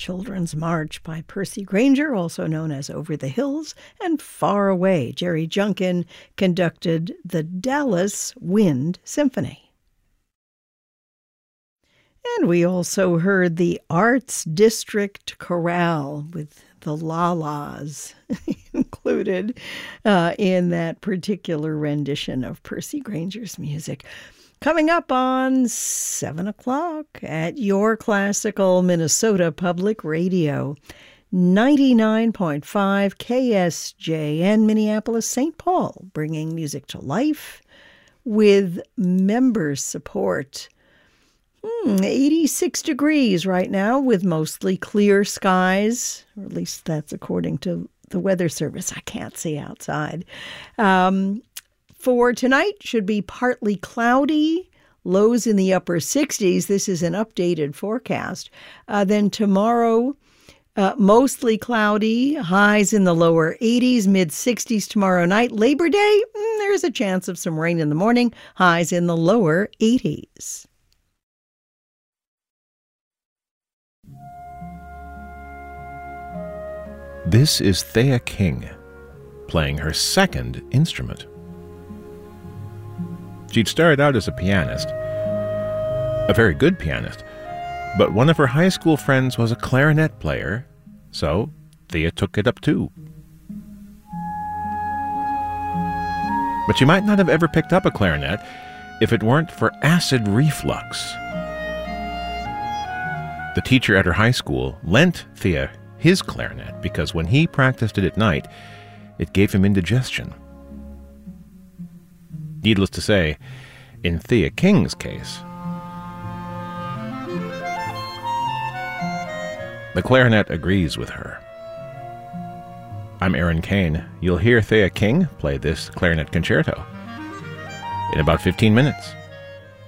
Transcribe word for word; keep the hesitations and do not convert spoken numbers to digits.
Children's March by Percy Grainger, also known as Over the Hills and Far Away. Jerry Junkin conducted the Dallas Wind Symphony. And we also heard the Arts District Chorale with the La-Las included uh, in that particular rendition of Percy Grainger's music. Coming up on seven o'clock at your classical Minnesota Public Radio, ninety-nine point five K S J N Minneapolis, Saint Paul, bringing music to life with member support. Hmm, eighty-six degrees right now with mostly clear skies, or at least that's according to the Weather Service. I can't see outside. Um, for tonight, should be partly cloudy, lows in the upper sixties. This is an updated forecast. Uh, then tomorrow, uh, mostly cloudy, highs in the lower eighties, mid sixties tomorrow night. Labor Day, mm, there's a chance of some rain in the morning, highs in the lower eighties. This is Thea King, playing her second instrument. She'd started out as a pianist, a very good pianist, but one of her high school friends was a clarinet player, so Thea took it up too. But she might not have ever picked up a clarinet if it weren't for acid reflux. The teacher at her high school lent Thea his clarinet because when he practiced it at night, it gave him indigestion. Needless to say, in Thea King's case, the clarinet agrees with her. I'm Aaron Kane. You'll hear Thea King play this clarinet concerto in about fifteen minutes.